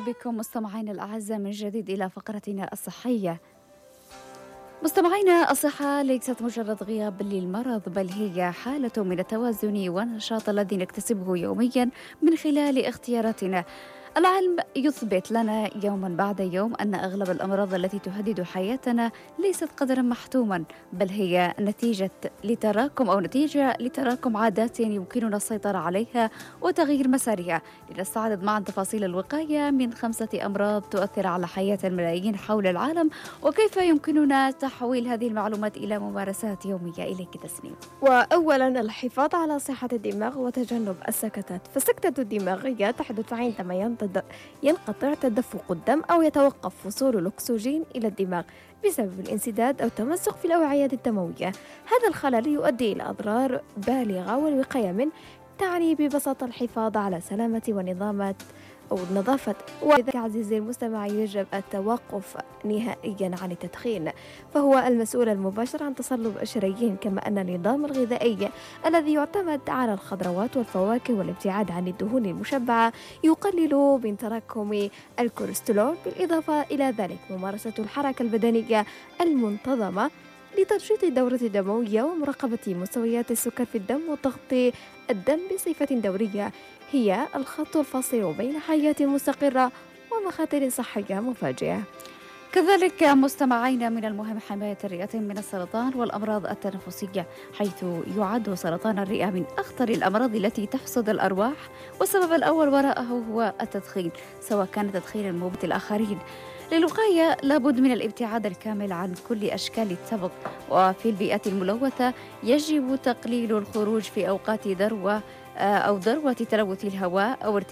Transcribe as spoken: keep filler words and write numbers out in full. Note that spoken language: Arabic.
بكم مستمعينا الأعزاء من جديد إلى فقرتنا الصحية. مستمعينا، الصحة ليست مجرد غياب للمرض، بل هي حالة من التوازن والنشاط الذي نكتسبه يوميا من خلال اختياراتنا. العلم يثبت لنا يوما بعد يوم أن أغلب الأمراض التي تهدد حياتنا ليست قدرا محتوما، بل هي نتيجة لتراكم أو نتيجة لتراكم عادات يمكننا السيطرة عليها وتغيير مسارها. لنستعرض معا تفاصيل الوقاية من خمسة أمراض تؤثر على حياة الملايين حول العالم، وكيف يمكننا تحويل هذه المعلومات إلى ممارسات يومية. إليك تسنيم. وأولا، الحفاظ على صحة الدماغ وتجنب السكتات. فالسكتة الدماغية تحدث عندما ينتد- ينقطع تدفق الدم أو يتوقف وصول الأكسجين إلى الدماغ بسبب الانسداد أو التمزق في الأوعية الدموية. هذا الخلل يؤدي إلى أضرار بالغة، والوقاية منه تعني ببساطة الحفاظ على سلامة ونظام أو نظافة. ولذلك عزيزي المستمع، يجب التوقف نهائيا عن التدخين، فهو المسؤول المباشر عن تصلب الشرايين، كما أن النظام الغذائي الذي يعتمد على الخضروات والفواكه والابتعاد عن الدهون المشبعة يقلل من تراكم الكوليسترول. بالإضافة إلى ذلك، ممارسة الحركة البدنية المنتظمة لتنشيط الدورة الدموية ومراقبة مستويات السكر في الدم وضغط الدم بصفة دورية هي الخط الفاصل بين حياة مستقرة ومخاطر صحية مفاجئة. كذلك مستمعين، من المهم حماية الرئتين من السرطان والأمراض التنفسية، حيث يعد سرطان الرئة من أخطر الأمراض التي تحصد الأرواح، والسبب الأول وراءه هو التدخين، سواء كان التدخين الموبت الآخرين. للوقاية لابد من الابتعاد الكامل عن كل أشكال التبغ، وفي البيئة الملوثة يجب تقليل الخروج في أوقات ذروة آه، أو ذروة تلوث الهواء أو ارتفاع